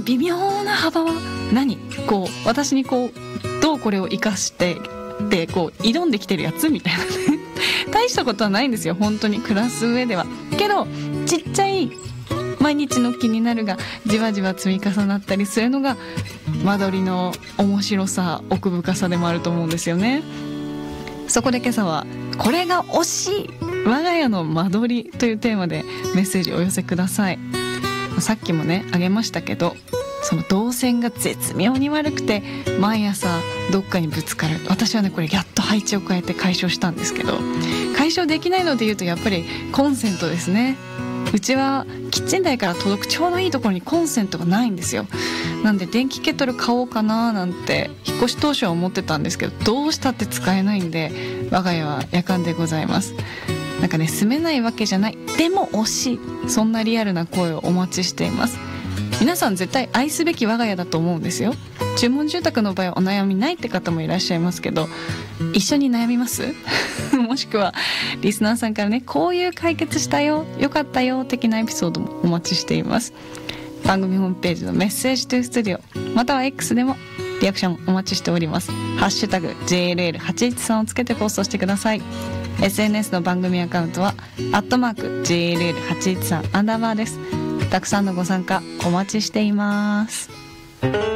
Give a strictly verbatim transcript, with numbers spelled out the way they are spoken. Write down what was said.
微妙な幅は何、こう私にこうどうこれを生かしてでこう挑んできてるやつみたいなね大したことはないんですよ本当に暮らす上では。けどちっちゃい毎日の気になるがじわじわ積み重なったりするのが間取りの面白さ奥深さでもあると思うんですよね。そこで今朝はこれが推し我が家の間取りというテーマでメッセージをお寄せください。さっきもねあげましたけど、その動線が絶妙に悪くて毎朝どっかにぶつかる。私はねこれやっと配置を変えて解消したんですけど、解消できないので言うとやっぱりコンセントですね。うちはキッチン台から届くちょうどいいところにコンセントがないんですよ。なんで電気ケトル買おうかななんて引っ越し当初は思ってたんですけど、どうしたって使えないんで我が家は夜間でございます。なんかね住めないわけじゃない、でも惜しい、そんなリアルな声をお待ちしています。皆さん絶対愛すべき我が家だと思うんですよ。注文住宅の場合はお悩みないって方もいらっしゃいますけど、一緒に悩みますもしくはリスナーさんからねこういう解決したよよかったよ的なエピソードもお待ちしています。番組ホームページのメッセージトゥースタジオまたは X でもリアクションお待ちしております。ハッシュタグ ジェイエルエルはちいちさん をつけてポストしてください。 エスエヌエス の番組アカウントはアットマーク ジェイエルエルはちいちさん アンダーバーです。たくさんのご参加お待ちしています。